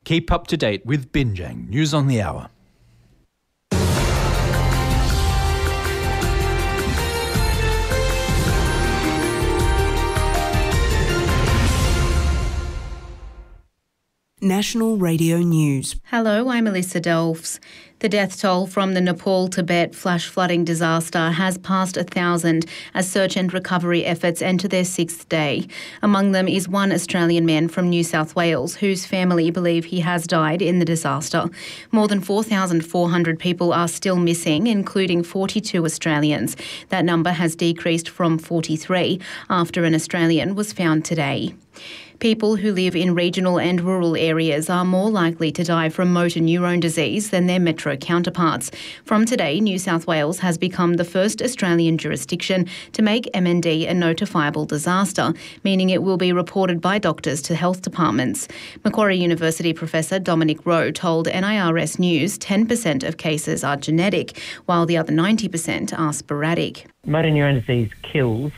Keep up to date with Binjang News on the Hour. National Radio News. Hello, I'm Alyssa Delves. The death toll from the Nepal-Tibet flash flooding disaster has passed 1,000 as search and recovery efforts enter their sixth day. Among them is one Australian man from New South Wales whose family believe he has died in the disaster. More than 4,400 people are still missing, including 42 Australians. That number has decreased from 43 after an Australian was found today. People who live in regional and rural areas are more likely to die from motor neurone disease than their metro counterparts. From today, New South Wales has become the first Australian jurisdiction to make MND a notifiable disaster, meaning it will be reported by doctors to health departments. Macquarie University Professor Dominic Rowe told NIRS News 10% of cases are genetic, while the other 90% are sporadic. Motor neurone disease kills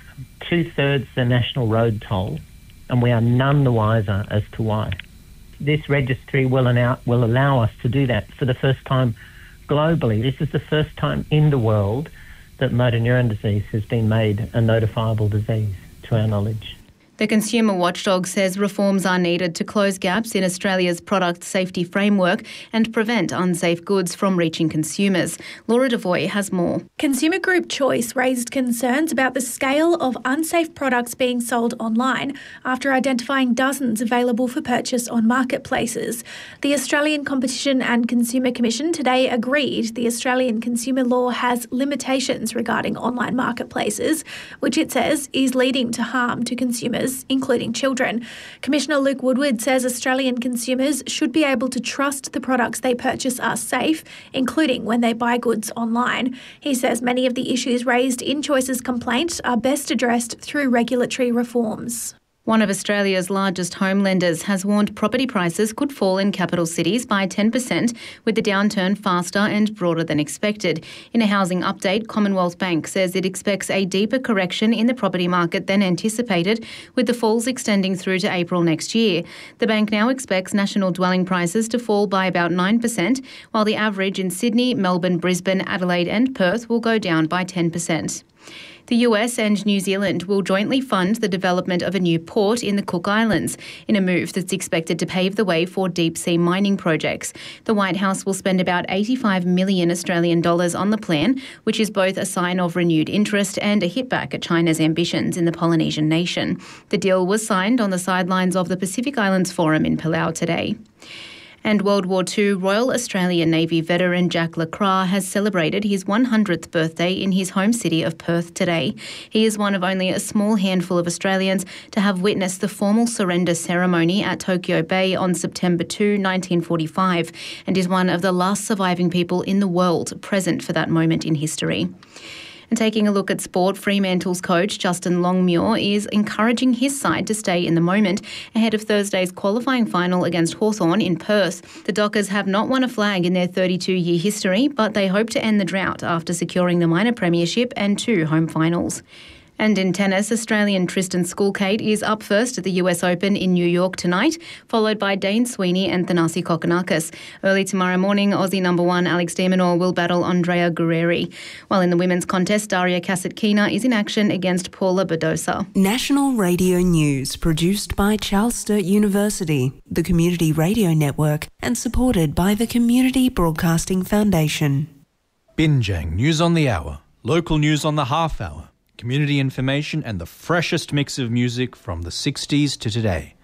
2/3 the national road toll, and we are none the wiser as to why. This registry will allow us to do that for the first time globally. This is the first time in the world that motor neurone disease has been made a notifiable disease, to our knowledge. The Consumer Watchdog says reforms are needed to close gaps in Australia's product safety framework and prevent unsafe goods from reaching consumers. Laura Devoy has more. Consumer Group Choice raised concerns about the scale of unsafe products being sold online after identifying dozens available for purchase on marketplaces. The Australian Competition and Consumer Commission today agreed the Australian consumer law has limitations regarding online marketplaces, which it says is leading to harm to consumers, including children. Commissioner Luke Woodward says Australian consumers should be able to trust the products they purchase are safe, including when they buy goods online. He says many of the issues raised in Choice's complaint are best addressed through regulatory reforms. One of Australia's largest home lenders has warned property prices could fall in capital cities by 10%, with the downturn faster and broader than expected. In a housing update, Commonwealth Bank says it expects a deeper correction in the property market than anticipated, with the falls extending through to April next year. The bank now expects national dwelling prices to fall by about 9%, while the average in Sydney, Melbourne, Brisbane, Adelaide and Perth will go down by 10%. The US and New Zealand will jointly fund the development of a new port in the Cook Islands, in a move that's expected to pave the way for deep-sea mining projects. The White House will spend about 85 million Australian dollars on the plan, which is both a sign of renewed interest and a hit back at China's ambitions in the Polynesian nation. The deal was signed on the sidelines of the Pacific Islands Forum in Palau today. And World War II Royal Australian Navy veteran Jack Lacroix has celebrated his 100th birthday in his home city of Perth today. He is one of only a small handful of Australians to have witnessed the formal surrender ceremony at Tokyo Bay on September 2, 1945, and is one of the last surviving people in the world present for that moment in history. And taking a look at sport, Fremantle's coach Justin Longmuir is encouraging his side to stay in the moment ahead of Thursday's qualifying final against Hawthorn in Perth. The Dockers have not won a flag in their 32-year history, but they hope to end the drought after securing the minor premiership and 2 home finals. And in tennis, Australian Tristan Skulkate is up first at the US Open in New York tonight, followed by Dane Sweeney and Thanasi Kokkinakis. Early tomorrow morning, Aussie number 1 Alex de Minaur will battle Andrea Guerreri. While in the women's contest, Daria Kasatkina is in action against Paula Badosa. National Radio News, produced by Charles Sturt University, the Community Radio Network, and supported by the Community Broadcasting Foundation. Binjang News on the Hour, local news on the half hour, community information and the freshest mix of music from the 60s to today.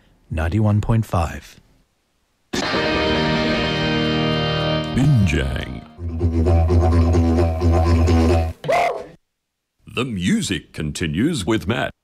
91.5. Binjang. The music continues with Matt.